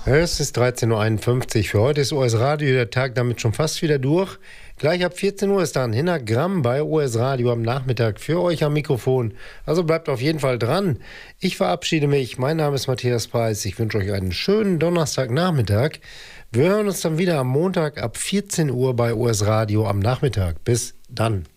Es ist 13.51 Uhr. Für heute ist OS Radio der Tag damit schon fast wieder durch. Gleich ab 14 Uhr ist dann Hinner Gramm bei OS Radio am Nachmittag für euch am Mikrofon. Also bleibt auf jeden Fall dran. Ich verabschiede mich. Mein Name ist Matthias Preis. Ich wünsche euch einen schönen Donnerstagnachmittag. Wir hören uns dann wieder am Montag ab 14 Uhr bei OS Radio am Nachmittag. Bis dann.